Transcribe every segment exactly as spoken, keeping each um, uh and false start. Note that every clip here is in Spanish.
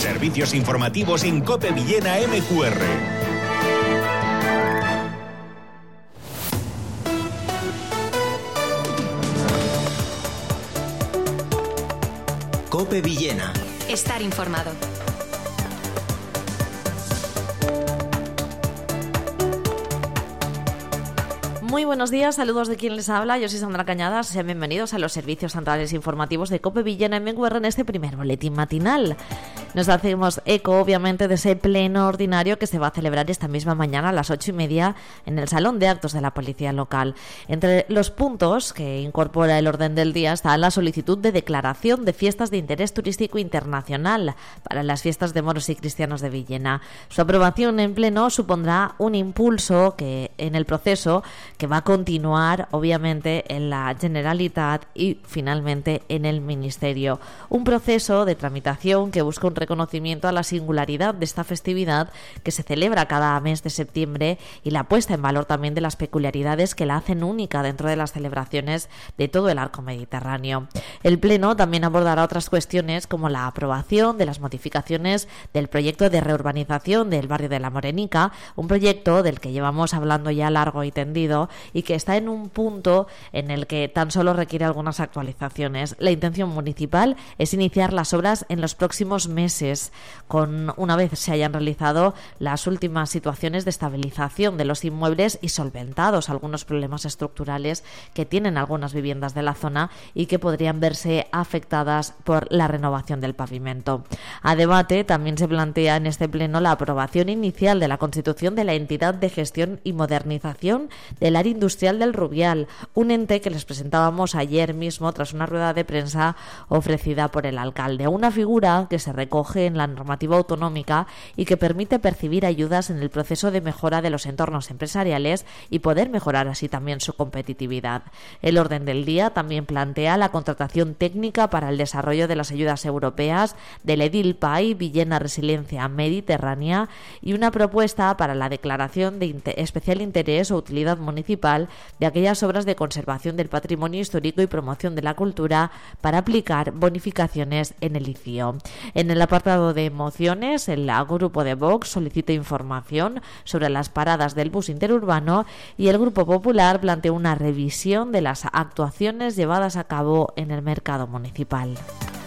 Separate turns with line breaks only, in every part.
Servicios informativos en COPE Villena M Q R.
COPE Villena.
Estar informado.
Muy buenos días, saludos de quien les habla, yo soy Sandra Cañadas, sean bienvenidos a los servicios centrales informativos de COPE Villena M Q R en este primer boletín matinal. Nos hacemos eco, obviamente, de ese pleno ordinario que se va a celebrar esta misma mañana a las ocho y media en el Salón de Actos de la Policía Local. Entre los puntos que incorpora el orden del día está la solicitud de declaración de fiestas de interés turístico internacional para las fiestas de moros y cristianos de Villena. Su aprobación en pleno supondrá un impulso que en el proceso que va a continuar, obviamente, en la Generalitat y finalmente en el Ministerio. Un proceso de tramitación que busca un reconocimiento a la singularidad de esta festividad que se celebra cada mes de septiembre y la puesta en valor también de las peculiaridades que la hacen única dentro de las celebraciones de todo el arco mediterráneo. El Pleno también abordará otras cuestiones como la aprobación de las modificaciones del proyecto de reurbanización del barrio de La Morenica, un proyecto del que llevamos hablando ya largo y tendido y que está en un punto en el que tan solo requiere algunas actualizaciones. La intención municipal es iniciar las obras en los próximos meses, con una vez se hayan realizado las últimas situaciones de estabilización de los inmuebles y solventados algunos problemas estructurales que tienen algunas viviendas de la zona y que podrían verse afectadas por la renovación del pavimento. A debate también se plantea en este pleno la aprobación inicial de la constitución de la entidad de gestión y modernización del área industrial del Rubial, un ente que les presentábamos ayer mismo tras una rueda de prensa ofrecida por el alcalde, una figura que se recoge en la normativa autonómica y que permite percibir ayudas en el proceso de mejora de los entornos empresariales y poder mejorar así también su competitividad. El orden del día también plantea la contratación técnica para el desarrollo de las ayudas europeas del Edil P A I Villena Resiliencia Mediterránea y una propuesta para la declaración de inter- especial interés o utilidad municipal de aquellas obras de conservación del patrimonio histórico y promoción de la cultura para aplicar bonificaciones en el I C I O. En el apartado de mociones, el grupo de Vox solicita información sobre las paradas del bus interurbano y el Grupo Popular plantea una revisión de las actuaciones llevadas a cabo en el mercado municipal.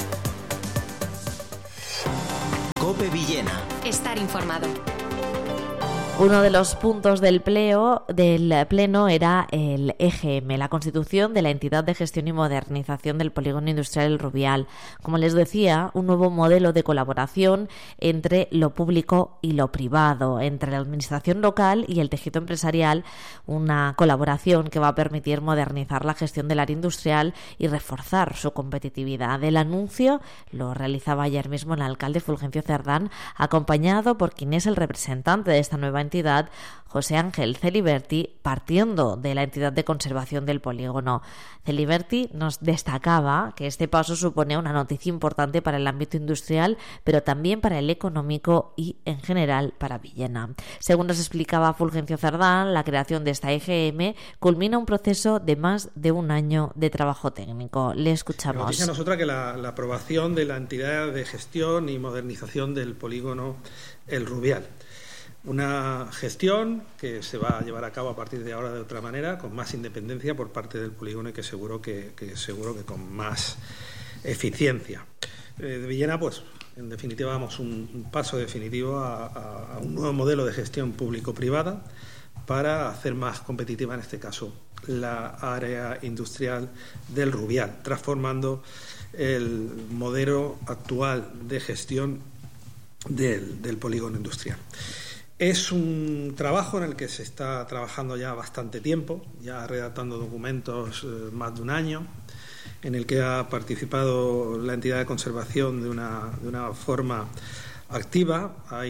COPE Villena.
Estar informado.
Uno de los puntos del pleno, del pleno era el E G M, la constitución de la entidad de gestión y modernización del polígono industrial El Rubial. Como les decía, un nuevo modelo de colaboración entre lo público y lo privado, entre la administración local y el tejido empresarial, una colaboración que va a permitir modernizar la gestión del área industrial y reforzar su competitividad. El anuncio lo realizaba ayer mismo el alcalde Fulgencio Cerdán, acompañado por quien es el representante de esta nueva entidad, entidad, José Ángel Celiberti, partiendo de la entidad de conservación del polígono. Celiberti nos destacaba que este paso supone una noticia importante para el ámbito industrial, pero también para el económico y, en general, para Villena. Según nos explicaba Fulgencio Cerdán, la creación de esta E G M culmina un proceso de más de un año de trabajo técnico. Le escuchamos.
Nos dice a nosotros que la, la aprobación de la entidad de gestión y modernización del polígono El Rubial. Una gestión que se va a llevar a cabo a partir de ahora de otra manera, con más independencia por parte del polígono y que seguro que, que seguro que con más eficiencia. Eh, de Villena, pues, en definitiva, vamos un, un paso definitivo a, a, a un nuevo modelo de gestión público-privada para hacer más competitiva, en este caso, la área industrial del Rubial, transformando el modelo actual de gestión del, del polígono industrial. Es un trabajo en el que se está trabajando ya bastante tiempo, ya redactando documentos eh, más de un año, en el que ha participado la entidad de conservación de una, de una forma activa. Hay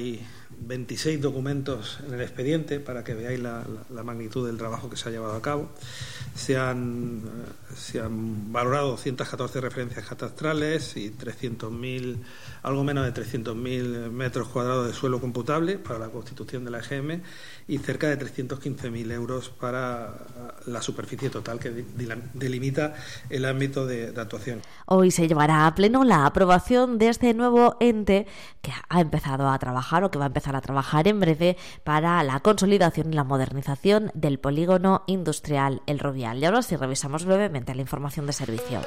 veintiséis documentos en el expediente para que veáis la, la, la magnitud del trabajo que se ha llevado a cabo. Se han, se han valorado doscientas catorce referencias catastrales y trescientos mil, algo menos de trescientos mil metros cuadrados de suelo computable para la constitución de la E G M y cerca de trescientos quince mil euros para la superficie total que delimita el ámbito de, de actuación.
Hoy se llevará a pleno la aprobación de este nuevo ente que ha empezado a trabajar o que va a empezar a trabajar en breve para la consolidación y la modernización del polígono industrial El Rubial. Y ahora sí revisamos brevemente la información de servicio.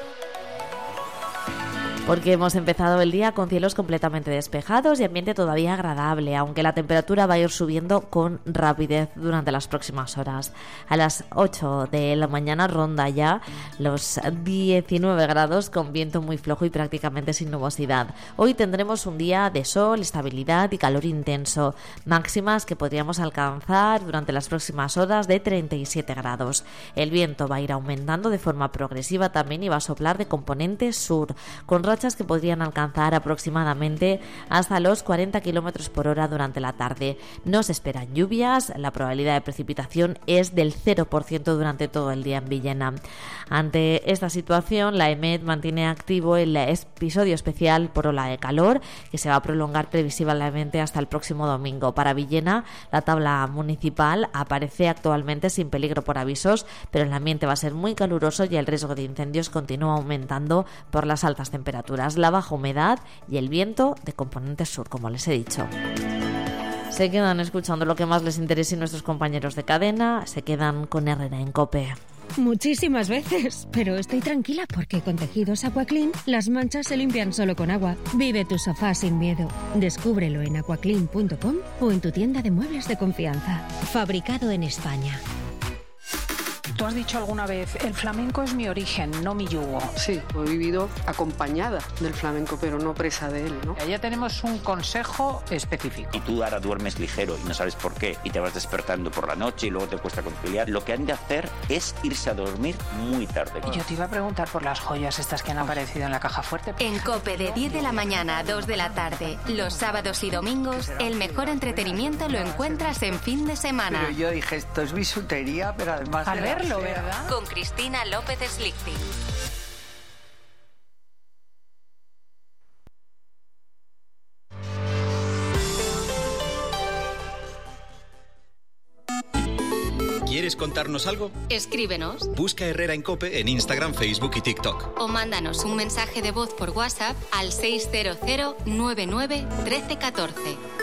Porque hemos empezado el día con cielos completamente despejados y ambiente todavía agradable, aunque la temperatura va a ir subiendo con rapidez durante las próximas horas. A las ocho de la mañana ronda ya los diecinueve grados con viento muy flojo y prácticamente sin nubosidad. Hoy tendremos un día de sol, estabilidad y calor intenso, máximas que podríamos alcanzar durante las próximas horas de treinta y siete grados. El viento va a ir aumentando de forma progresiva también y va a soplar de componente sur, con rachas que podrían alcanzar aproximadamente hasta los cuarenta kilómetros por hora durante la tarde. No se esperan lluvias, la probabilidad de precipitación es del cero por ciento durante todo el día en Villena. Ante esta situación, la E M E D mantiene activo el episodio especial por ola de calor, que se va a prolongar previsiblemente hasta el próximo domingo. Para Villena, la tabla municipal aparece actualmente sin peligro por avisos, pero el ambiente va a ser muy caluroso y el riesgo de incendios continúa aumentando por las altas temperaturas, la baja humedad y el viento de componente sur, como les he dicho. Se quedan escuchando lo que más les interese nuestros compañeros de cadena, se quedan con Herrera en COPE.
Muchísimas veces, pero estoy tranquila porque con Tejidos Aquaclean las manchas se limpian solo con agua. Vive tu sofá sin miedo. Descúbrelo en aquaclean punto com o en tu tienda de muebles de confianza. Fabricado en España.
Tú has dicho alguna vez, el flamenco es mi origen, no mi yugo.
Sí, he vivido acompañada del flamenco, pero no presa de él, ¿no?
Ya tenemos un consejo específico.
Y tú ahora duermes ligero y no sabes por qué, y te vas despertando por la noche y luego te cuesta conciliar. Lo que han de hacer es irse a dormir muy tarde.
Y yo te iba a preguntar por las joyas estas que han aparecido en la caja fuerte.
En COPE de diez de la mañana a dos de la tarde, los sábados y domingos, el mejor entretenimiento lo encuentras en fin de semana.
Pero yo dije, esto es bisutería, pero además...
Al verlo, ¿verdad?
Con Cristina López Slichting.
¿Quieres contarnos algo?
Escríbenos.
Busca Herrera en COPE en Instagram, Facebook y TikTok.
O mándanos un mensaje de voz por WhatsApp al seis cero cero nueve nueve uno tres uno cuatro.